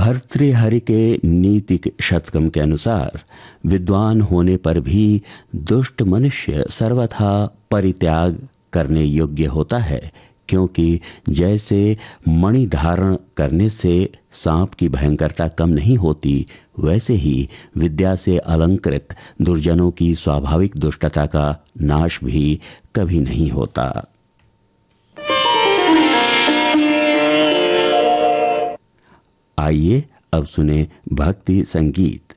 भर्तृहरि के नीति शतकम के अनुसार विद्वान होने पर भी दुष्ट मनुष्य सर्वथा परित्याग करने योग्य होता है, क्योंकि जैसे मणि धारण करने से सांप की भयंकरता कम नहीं होती, वैसे ही विद्या से अलंकृत दुर्जनों की स्वाभाविक दुष्टता का नाश भी कभी नहीं होता। आइए अब सुने भक्ति संगीत।